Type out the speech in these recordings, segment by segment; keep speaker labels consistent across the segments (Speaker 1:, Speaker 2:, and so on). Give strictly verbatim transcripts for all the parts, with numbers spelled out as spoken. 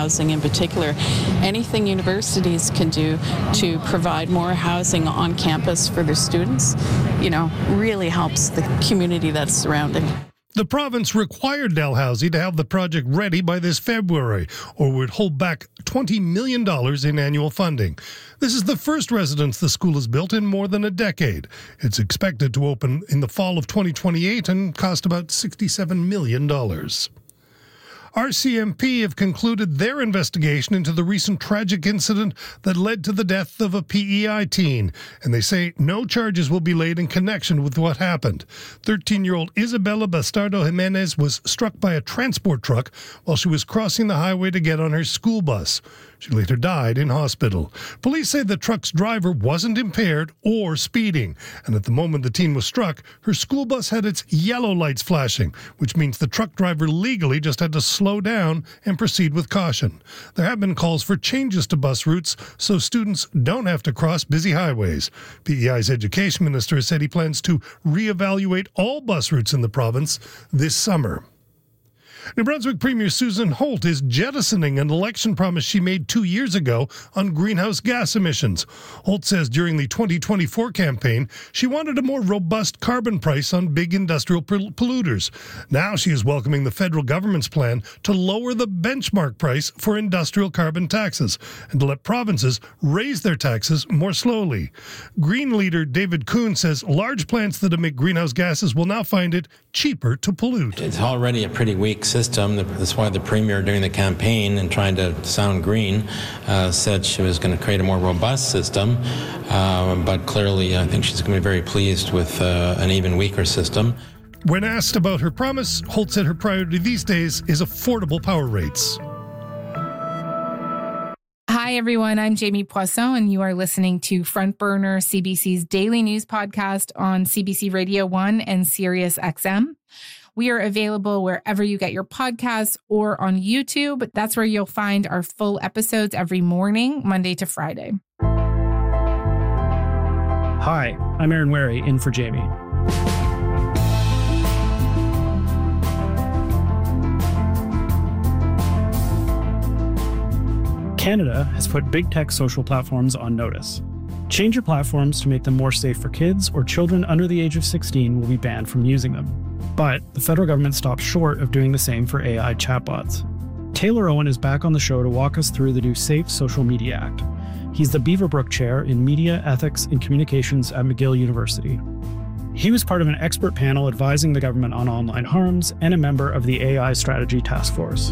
Speaker 1: housing in particular. Anything universities can do to provide more housing on campus for their students, you know, really helps the community that's surrounding.
Speaker 2: The province required Dalhousie to have the project ready by this February, or would hold back twenty million dollars in annual funding. This is the first residence the school has built in more than a decade. It's expected to open in the fall of twenty twenty-eight and cost about sixty-seven million dollars. R C M P have concluded their investigation into the recent tragic incident that led to the death of a P E I teen, and they say no charges will be laid in connection with what happened. thirteen-year-old Isabella Bastardo Jimenez was struck by a transport truck while she was crossing the highway to get on her school bus. She later died in hospital. Police say the truck's driver wasn't impaired or speeding, and at the moment the teen was struck, her school bus had its yellow lights flashing, which means the truck driver legally just had to slow down and proceed with caution. There have been calls for changes to bus routes so students don't have to cross busy highways. P E I's education minister has said he plans to reevaluate all bus routes in the province this summer. New Brunswick Premier Susan Holt is jettisoning an election promise she made two years ago on greenhouse gas emissions. Holt says during the twenty twenty-four campaign, she wanted a more robust carbon price on big industrial polluters. Now she is welcoming the federal government's plan to lower the benchmark price for industrial carbon taxes and to let provinces raise their taxes more slowly. Green leader David Kuhn says large plants that emit greenhouse gases will now find it cheaper to pollute.
Speaker 3: It's already a pretty weak system. That's why the Premier, during the campaign and trying to sound green, uh, said she was going to create a more robust system. Uh, but clearly, I think she's going to be very pleased with uh, an even weaker system.
Speaker 2: When asked about her promise, Holt said her priority these days is affordable power rates.
Speaker 4: Hi, everyone. I'm Jamie Poisson, and you are listening to Front Burner, C B C's daily news podcast on C B C Radio one and Sirius X M. We are available wherever you get your podcasts or on YouTube. That's where you'll find our full episodes every morning, Monday to Friday.
Speaker 5: Hi, I'm Aaron Wary, in for Jamie. Canada has put big tech social platforms on notice. Change your platforms to make them more safe for kids, or children under the age of sixteen will be banned from using them. But the federal government stopped short of doing the same for A I chatbots. Taylor Owen is back on the show to walk us through the new Safe Social Media Act. He's the Beaverbrook Chair in Media, Ethics, and Communications at McGill University. He was part of an expert panel advising the government on online harms and a member of the A I Strategy Task Force.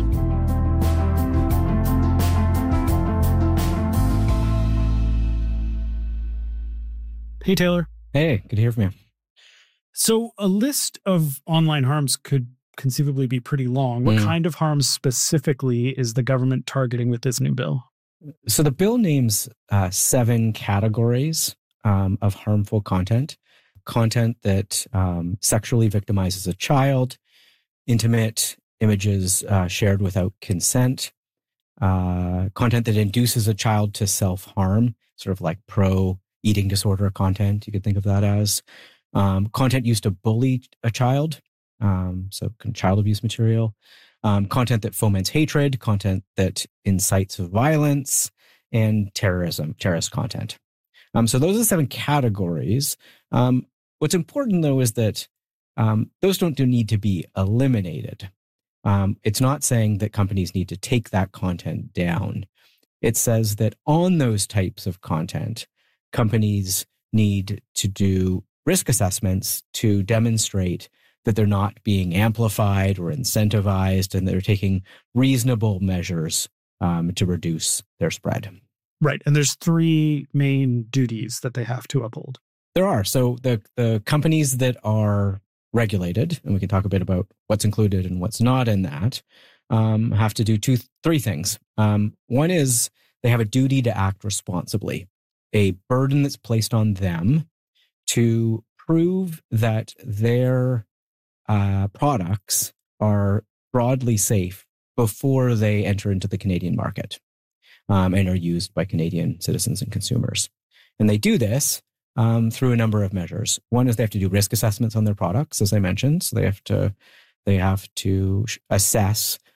Speaker 5: Hey, Taylor.
Speaker 6: Hey, good to hear from you.
Speaker 5: So a list of online harms could conceivably be pretty long. What mm. kind of harms specifically is the government targeting with this new bill?
Speaker 6: So the bill names uh, seven categories um, of harmful content. Content that um, sexually victimizes a child, intimate images uh, shared without consent, uh, content that induces a child to self-harm, sort of like pro-eating disorder content, you could think of that as. Um, content used to bully a child, um, so child abuse material, um, content that foments hatred, content that incites violence, and terrorism, terrorist content. Um, so those are the seven categories. Um, what's important, though, is that um, those don't do need to be eliminated. Um, it's not saying that companies need to take that content down. It says that on those types of content, companies need to do risk assessments to demonstrate that they're not being amplified or incentivized, and they're taking reasonable measures um, to reduce their spread.
Speaker 5: Right. And there's three main duties that they have to uphold.
Speaker 6: There are. So the, the companies that are regulated, and we can talk a bit about what's included and what's not in that, um, have to do two, three things. Um, one is they have a duty to act responsibly, a burden that's placed on them to prove that their uh, products are broadly safe before they enter into the Canadian market um, and are used by Canadian citizens and consumers. And they do this um, through a number of measures. One is they have to do risk assessments on their products, as I mentioned. So they have to they have to assess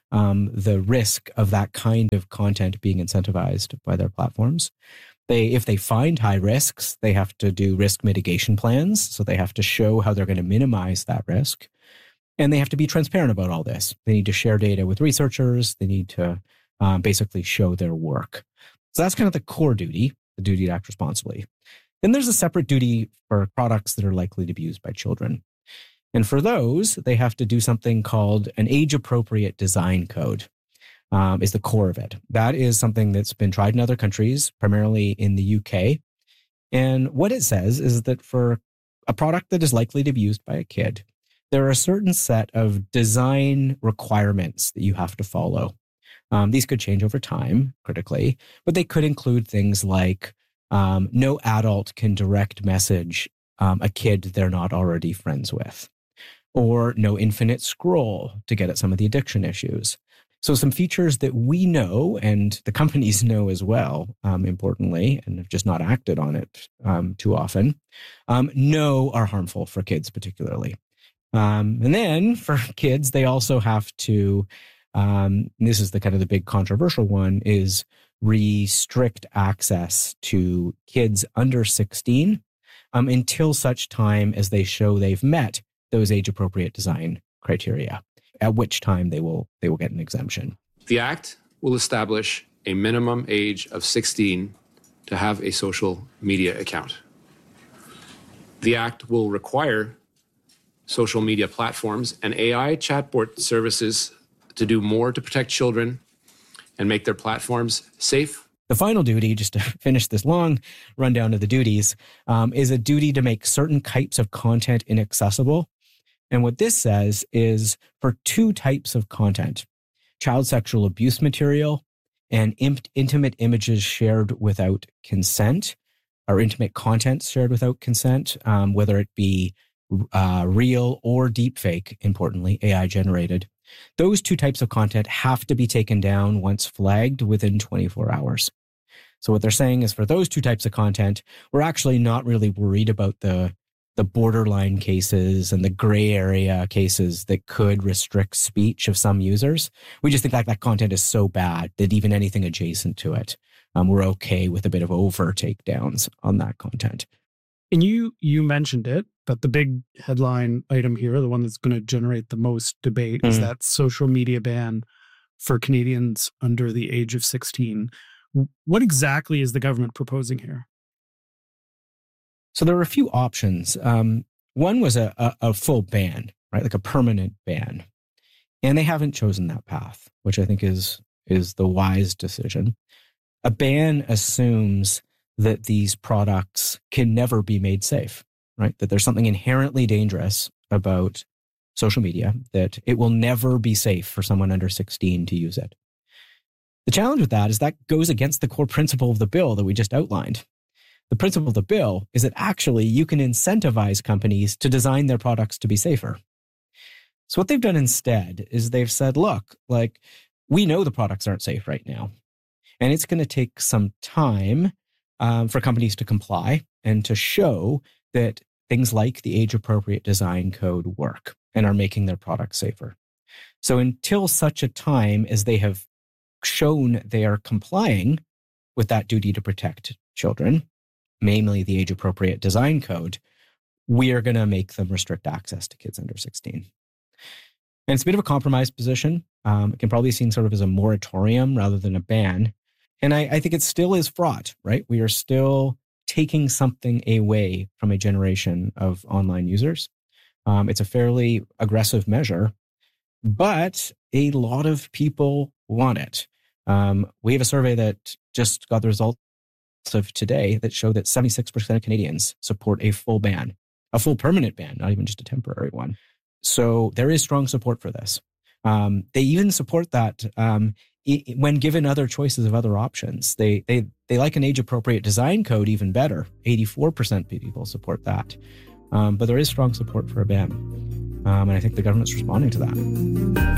Speaker 6: um, the risk of that kind of content being incentivized by their platforms. They, if they find high risks, they have to do risk mitigation plans. So they have to show how they're going to minimize that risk. And they have to be transparent about all this. They need to share data with researchers. They need to um, basically show their work. So that's kind of the core duty, the duty to act responsibly. Then there's a separate duty for products that are likely to be used by children. And for those, they have to do something called an age-appropriate design code, um, is the core of it. That is something that's been tried in other countries, primarily in the U K. And what it says is that for a product that is likely to be used by a kid, there are a certain set of design requirements that you have to follow. Um, these could change over time, critically, but they could include things like um, no adult can direct message um, a kid they're not already friends with, or no infinite scroll to get at some of the addiction issues. So some features that we know and the companies know as well, um, importantly, and have just not acted on it um, too often, um, know are harmful for kids particularly. Um, and then for kids, they also have to, um, and this is the kind of the big controversial one, is restrict access to kids under sixteen um, until such time as they show they've met those age-appropriate design criteria, at which time they will they will get an exemption.
Speaker 7: The Act will establish a minimum age of sixteen to have a social media account. The Act will require social media platforms and A I chatbot services to do more to protect children and make their platforms safe.
Speaker 6: The final duty, just to finish this long rundown of the duties, um, is a duty to make certain types of content inaccessible. And what this says is for two types of content, child sexual abuse material and in- intimate images shared without consent, or intimate content shared without consent, um, whether it be uh, real or deepfake, importantly, A I generated. Those two types of content have to be taken down once flagged within twenty-four hours. So what they're saying is for those two types of content, we're actually not really worried about the the borderline cases and the gray area cases that could restrict speech of some users. We just think that that content is so bad that even anything adjacent to it, um, we're okay with a bit of over takedowns on that content.
Speaker 5: And you you mentioned it, but the big headline item here, the one that's going to generate the most debate, mm-hmm. is that social media ban for Canadians under the age of sixteen. What exactly is the government proposing here?
Speaker 6: So there are a few options. Um, one was a, a, a full ban, right? Like a permanent ban. And they haven't chosen that path, which I think is is the wise decision. A ban assumes that these products can never be made safe, right? That there's something inherently dangerous about social media, that it will never be safe for someone under sixteen to use it. The challenge with that is that goes against the core principle of the bill that we just outlined. The principle of the bill is that actually you can incentivize companies to design their products to be safer. So what they've done instead is they've said, look, like, we know the products aren't safe right now, and it's going to take some time um, for companies to comply and to show that things like the age-appropriate design code work and are making their products safer. So until such a time as they have shown they are complying with that duty to protect children, mainly the age-appropriate design code, we are going to make them restrict access to kids under sixteen. And it's a bit of a compromise position. Um, it can probably be seen sort of as a moratorium rather than a ban. And I, I think it still is fraught, right? We are still taking something away from a generation of online users. Um, it's a fairly aggressive measure, but a lot of people want it. Um, we have a survey that just got the results of today that show that seventy-six percent of Canadians support a full ban, a full permanent ban, not even just a temporary one. So there is strong support for this. Um, they even support that um, I- when given other choices of other options. They they they like an age-appropriate design code even better. eighty-four percent of people support that. Um, but there is strong support for a ban. Um, and I think the government's responding to that.